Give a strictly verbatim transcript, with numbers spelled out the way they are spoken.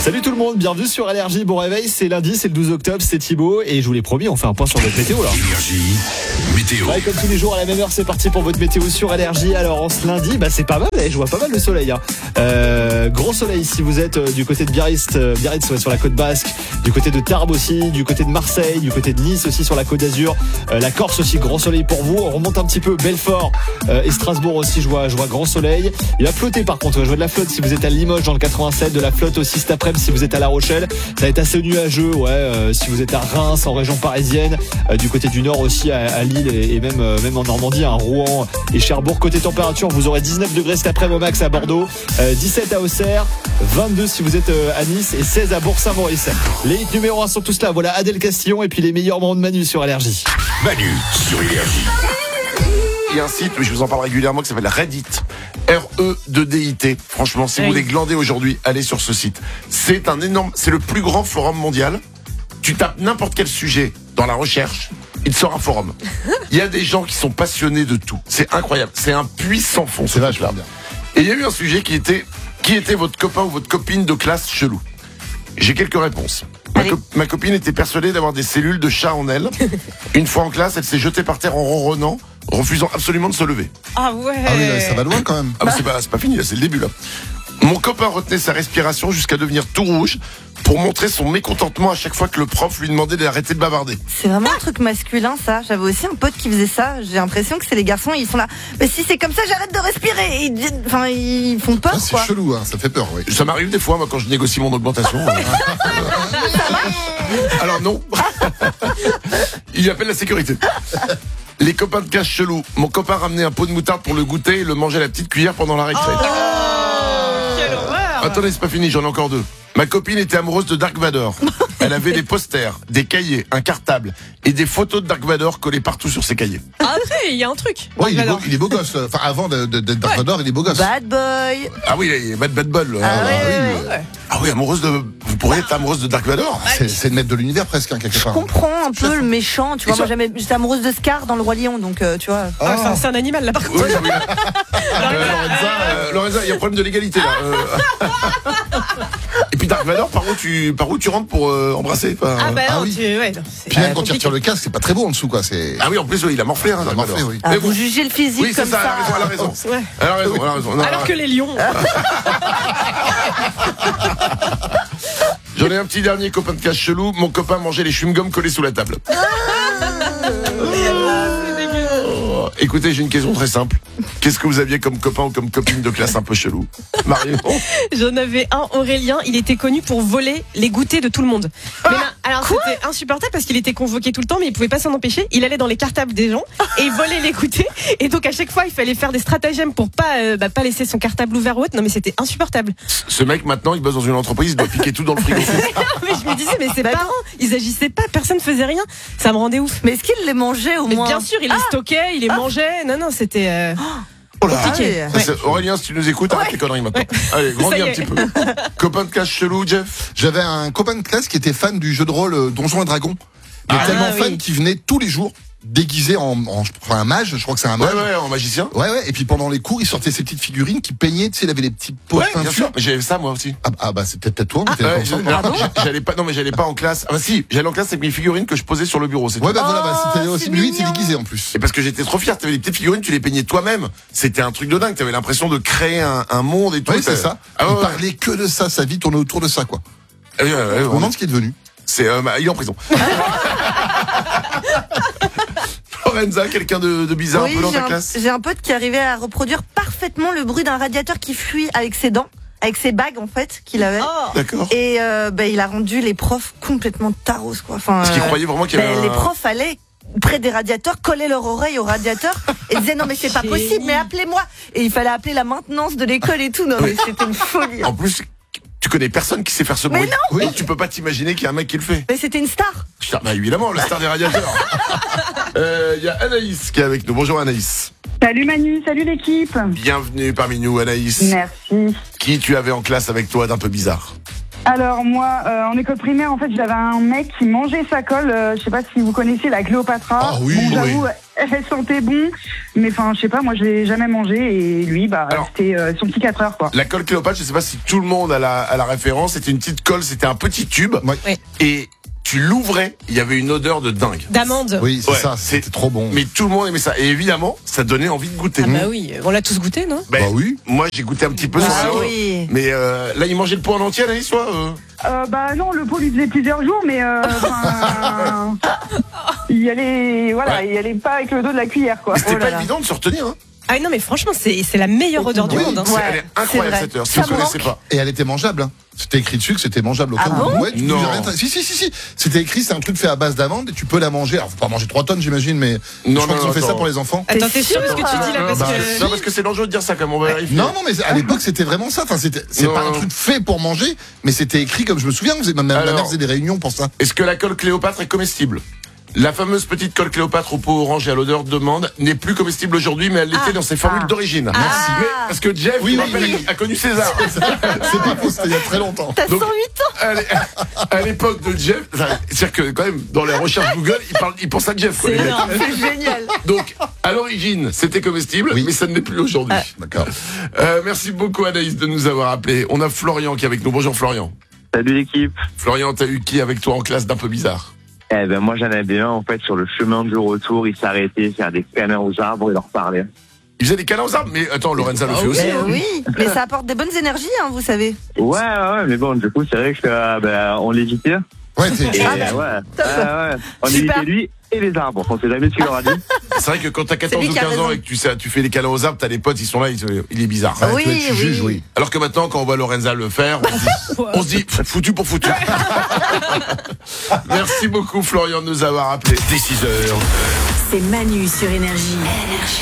Salut tout le monde, bienvenue sur Énergie. Bon réveil, c'est lundi, c'est le douze octobre, c'est Thibaut et je vous l'ai promis, on fait un point sur votre météo là. Énergie, météo. Ouais, comme tous les jours à la même heure, c'est parti pour votre météo sur Énergie. Alors en ce lundi, bah c'est pas mal, je vois pas mal le soleil. Hein. Euh, gros soleil si vous êtes du côté de Biarritz, euh, Biarritz ouais, sur la côte basque, du côté de Tarbes aussi, du côté de Marseille, du côté de Nice aussi sur la côte d'Azur, euh, la Corse aussi, grand soleil pour vous. On remonte un petit peu Belfort euh, et Strasbourg aussi, je vois, je vois grand soleil. Il va flotter par contre, je vois de la flotte si vous êtes à Limoges dans le quatre-vingt-sept, de la flotte aussi cet après-midi si vous êtes à La Rochelle. Ça va être assez nuageux, ouais. Euh, si vous êtes à Reims, en région parisienne, euh, du côté du nord aussi à, à Lille et, et même euh, même en Normandie, à Rouen et Cherbourg. Côté température, vous aurez dix-neuf degrés cet après-midi au max à Bordeaux, euh, dix-sept à Auxerre, vingt-deux si vous êtes euh, à Nice et seize à Bourg-Saint-Maurice. Les hits numéro un sont tous là. Voilà Adèle Castillon et puis les meilleurs moments de Manu sur Énergie. Manu sur Énergie. Il y a un site, je vous en parle régulièrement, qui s'appelle Reddit. R E deux D I T. Franchement, si oui. vous voulez glander aujourd'hui, allez sur ce site. C'est un énorme, c'est le plus grand forum mondial. Tu tapes n'importe quel sujet dans la recherche, il te sort un forum. Il y a des gens qui sont passionnés de tout. C'est incroyable. C'est un puits sans fond. C'est vachement bien. Et il y a eu un sujet qui était, qui était votre copain ou votre copine de classe chelou. J'ai quelques réponses. Ma, co- ma copine était persuadée d'avoir des cellules de chat en elle. Une fois en classe, elle s'est jetée par terre en ronronnant, refusant absolument de se lever. Ah ouais. Ah oui, là, ça va loin quand même. Ah bah c'est pas, c'est pas fini, là, c'est le début là. Mon copain retenait sa respiration jusqu'à devenir tout rouge pour montrer son mécontentement à chaque fois que le prof lui demandait d'arrêter de bavarder. C'est vraiment un truc masculin ça. J'avais aussi un pote qui faisait ça. J'ai l'impression que c'est les garçons, ils sont là. Mais si c'est comme ça, j'arrête de respirer. Ils, enfin, ils font peur Ah, c'est quoi. chelou, hein, ça fait peur, oui. Ça m'arrive des fois, moi, quand je négocie mon augmentation. Alors non. Il appelle la sécurité. Les copains de classe chelou. Mon copain ramenait un pot de moutarde pour le goûter et le mangeait à la petite cuillère pendant la récré. Oh, quelle horreur. Attendez, c'est pas fini, j'en ai encore deux. Ma copine était amoureuse de Dark Vador. Elle avait des posters, des cahiers, un cartable et des photos de Dark Vador collées partout sur ses cahiers. Ah oui, il y a un truc. Ouais, il est, beau, Alors. il est beau gosse. Enfin, avant de- de- d'être Dark Ouais. Vador, il est beau gosse. Bad boy. Ah oui, il est bad bad ball. Ah Ah, ouais, oui. ouais, ouais. Ah oui, amoureuse de. Vous pourriez être amoureuse de Dark Vador. C'est, c'est le maître de l'univers presque, hein, quelque Je part. comprends un peu le méchant. Tu vois, ça- moi j'aimais- j'étais amoureuse de Scar dans le Roi Lion, donc euh, tu vois. Ah, c'est un- c'est un animal là par contre. Oui, oui. Euh, Lorenza, euh, Lorenza, il y a un problème de légalité là. Euh. Et puis Dark Vador, par où tu, par où tu rentres pour euh, embrasser enfin, Ah bah Ah non, oui. tu... ouais, non, c'est Puis même pas quand il compliqué. retire le casque, c'est pas très beau en dessous, quoi. C'est... Ah oui, en plus, oui, il a morflé, hein, Il a Dark morflé, Vador. oui. Ah, Mais vous bon. jugez le physique Oui, c'est comme ça, ça. elle a raison, elle a raison. Ouais. Elle a raison, elle a raison. Non, Alors non, que les lions. J'en ai un petit dernier copain de classe chelou. Mon copain mangeait les chewing-gums collés sous la table. Oh, écoutez, j'ai une question très simple. Qu'est-ce que vous aviez comme copain ou comme copine de classe un peu chelou, Marion? J'en avais un, Aurélien, il était connu pour voler les goûters de tout le monde. Mais là, alors c'était insupportable parce qu'il était convoqué tout le temps, mais il pouvait pas s'en empêcher. Il allait dans les cartables des gens et il volait les goûters. Et donc à chaque fois, il fallait faire des stratagèmes pour pas, euh, bah, pas laisser son cartable ouvert ou autre. Non mais c'était insupportable. Ce mec, maintenant, il bosse dans une entreprise, il doit piquer tout dans le frigo. mais je me disais, mais ses parents, ils agissaient pas, personne faisait rien. Ça me rendait ouf. Mais est-ce qu'il les mangeait au Mais moins? bien sûr, il les stockait, il les mangeait. Non, non, c'était. euh, Oh là. compliqué. Ah Ça, c'est- Aurélien, si tu nous écoutes, arrête Ouais. les conneries maintenant. Allez, grandis Ça y un est. petit peu. Copain de classe chelou, Jeff. J'avais un copain de classe qui était fan du jeu de rôle euh, Donjons et Dragons. Mais Ah, tellement oui. fan qu'il venait tous les jours déguisé en, en je crois, un mage, je crois que c'est un Ouais, mage. ouais, en magicien. Ouais, ouais, et puis pendant les cours, il sortait ses petites figurines qui peignaient, tu sais, il avait les petits pots Ouais, de bien sûr. peinture. Mais j'avais ça, moi aussi. Ah, ah, bah, c'est peut-être toi, mais t'es Ouais, pas j'ai- ensemble. alors, j'a- j'allais pas, non, mais j'allais pas en classe. Ah, bah, si, j'allais en classe avec mes figurines que je posais sur le bureau, c'est Ouais, tout. bah voilà, bah, c'était Oh, aussi, c'est lui, il s'est mignon. déguisé en plus. Et parce que j'étais trop fier, t'avais des petites figurines, tu les peignais toi-même. C'était un truc de dingue, t'avais l'impression de créer un, un monde et tout. Oui, c'est ça. Ah, ouais, il ouais. parlait que de ça, sa vie tournait autour de ça, quoi. Ah, ouais, ouais, ouais, On ouais. demande ce qui est devenu. C'est, euh, bah, il est en prison. Lorenza, quelqu'un de, de bizarre Oui, un peu dans j'ai ta un, classe? j'ai un pote qui arrivait à reproduire parfaitement le bruit d'un radiateur qui fuit avec ses dents, avec ses bagues en fait qu'il avait. Oh. D'accord. Et euh, bah, il a rendu les profs complètement taros quoi. Enfin, Parce qu'il euh, croyait vraiment qu'il y avait bah, un... les profs allaient près des radiateurs, collaient leur oreille au radiateur et disaient non mais c'est pas Génie. possible, mais appelez-moi. Et il fallait appeler la maintenance de l'école et tout. Non mais c'était une folie. En plus, tu connais personne qui sait faire ce Mais bruit. non. Oui. Donc tu peux pas t'imaginer qu'il y a un mec qui le fait. Mais c'était une star. Putain, bah évidemment, le star des radiateurs. Il euh, y a Anaïs qui est avec nous. Bonjour Anaïs. Salut Manu, salut l'équipe. Bienvenue parmi nous Anaïs. Merci. Qui tu avais en classe avec toi d'un peu bizarre? Alors moi, euh, en école primaire, en fait, j'avais un mec qui mangeait sa colle. Euh, je sais pas si vous connaissez la Cléopâtra. Ah oui, bon, j'avoue, elle sentait bon, mais enfin, je sais pas, moi je l'ai jamais mangé et lui, bah, Alors- c'était euh, son petit quatre heures, quoi. La colle Cléopâtre, je sais pas si tout le monde a la, a la référence. C'était une petite colle, c'était un petit tube. Ouais. Ouais. Et tu l'ouvrais, il y avait une odeur de dingue. D'amande. Oui, c'est Ouais, ça, c'est- c'était trop bon. Mais tout le monde aimait ça. Et évidemment, ça donnait envie de goûter. Ah bah oui, on l'a tous goûté, non? Ben, Bah oui. Moi, j'ai goûté un petit peu sur Ah le oui. Mais euh, là, il mangeait le pot en entier, Anaïs, toi euh Euh, bah non, le pot lui faisait plusieurs jours, mais euh, enfin, il y allait, voilà, Ouais. il y allait pas avec le dos de la cuillère, quoi. C'était Oh là pas là. évident de se retenir. Hein. Ah non, mais franchement, c'est c'est la meilleure odeur du Oui. monde. Hein. C'est- Ouais, elle est c'est incroyable vrai. cette heure. Si Ça vous ne me connaissez manque. pas. Et elle était mangeable. Hein. C'était écrit dessus que c'était mangeable au cas Ah où. bon Ouais, tu Non. pouvais rien- Si, si, si, si. C'était écrit, c'est un truc fait à base d'amande et tu peux la manger. Alors, faut pas manger trois tonnes, j'imagine, mais Non, je non, crois qu'ils ont non, fait ça attends. pour les enfants. Attends, T'es t'es sûr de ce que tu dis là? Ah, Parce bah, que... non, parce que c'est dangereux de dire ça comme on va vérifier. Non, non, mais à l'époque, c'était vraiment ça. Enfin, c'était, c'est Non. pas un truc fait pour manger, mais c'était écrit comme je me souviens. Ma, ma Alors. mère faisait des réunions pour ça. Est-ce que la colle Cléopâtre est comestible? La fameuse petite colle Cléopâtre au pot orange et à l'odeur d'amande n'est plus comestible aujourd'hui, mais elle l'était Ah. dans ses formules Ah. d'origine. Merci. Mais parce que Jeff, Oui, je oui, rappelle, oui. a connu César. C'est pas faux, c'était il y a très longtemps. T'as Donc- cent huit ans. À l'é- à l'époque de Jeff, enfin, c'est-à-dire que quand même, dans les recherches Google, il, parle, il pense à Jeff. Quoi, C'est les mecs. énorme. C'est génial. Donc, à l'origine, c'était comestible, Oui. mais ça ne l'est plus aujourd'hui. D'accord. Euh, merci beaucoup Anaïs de nous avoir appelé. On a Florian qui est avec nous. Bonjour Florian. Salut l'équipe. Florian, t'as eu qui avec toi en classe d'un peu bizarre? Eh ben moi j'en avais un en fait sur le chemin du retour, il s'arrêtait faire des câlins aux arbres et leur parlait. Il faisait des câlins aux arbres, mais attends, Lorenza le fait aussi. Eh hein. oui, mais ça apporte des bonnes énergies, hein, vous savez. Ouais ouais ouais mais bon du coup c'est vrai que euh, ben, on l'évitait. Ouais, t'es- Et Ah, euh, ouais, top. ouais, ouais, on Super. évitait lui et les arbres. On sait jamais ce qu'il leur a dit. C'est vrai que quand t'as quatorze lui ou qui a quinze ans raison. et que tu, sais, tu fais des câlins aux arbres, t'as des potes, ils sont là, ils, il est bizarre. Ouais, Oui, tu, tu oui. juges, oui. Alors que maintenant, quand on voit Lorenza le faire, on se dit, on se dit foutu pour foutu. Merci beaucoup Florian de nous avoir appelés. Dès six heures. C'est Manu sur Énergie.